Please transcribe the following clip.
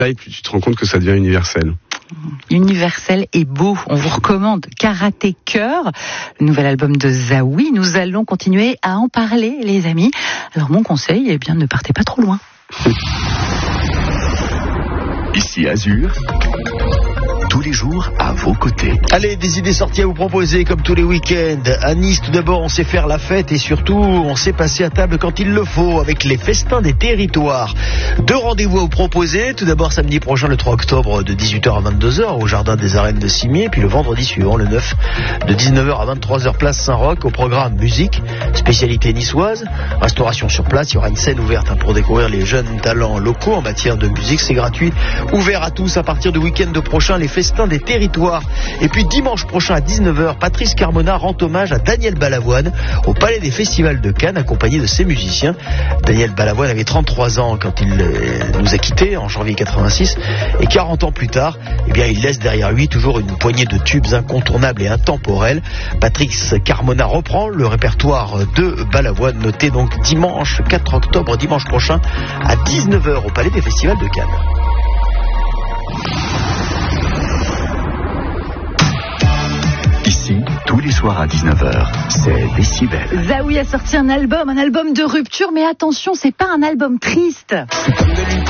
Là, et puis tu te rends compte que ça devient universel. Universel et beau. On vous recommande Karaté Cœur, le nouvel album de Zaouï. Nous allons continuer à en parler, les amis. Alors mon conseil, eh bien, ne partez pas trop loin. Ici Azur, tous les jours à vos côtés. Allez, des idées sorties à vous proposer comme tous les week-ends. À Nice, tout d'abord, on sait faire la fête et surtout, on sait passer à table quand il le faut avec les festins des territoires. 2 rendez-vous à vous proposer. Tout d'abord, samedi prochain, le 3 octobre, de 18h à 22h au Jardin des Arènes de Cimier. Puis le vendredi suivant, le 9, de 19h à 23h, place Saint-Roch. Au programme musique, spécialité niçoise, restauration sur place. Il y aura une scène ouverte pour découvrir les jeunes talents locaux en matière de musique. C'est gratuit, ouvert à tous à partir du week-end prochain, les festins des territoires. Et puis dimanche prochain à 19h, Patrice Carmona rend hommage à Daniel Balavoine au Palais des Festivals de Cannes, accompagné de ses musiciens. Daniel Balavoine avait 33 ans quand il nous a quittés en janvier 86, et 40 ans plus tard, eh bien, il laisse derrière lui toujours une poignée de tubes incontournables et intemporels. Patrice Carmona reprend le répertoire de Balavoine, noté donc dimanche 4 octobre, dimanche prochain à 19h au Palais des Festivals de Cannes. Ici, tous les soirs à 19h, c'est Décibel. Zaouï a sorti un album de rupture, mais attention, c'est pas un album triste.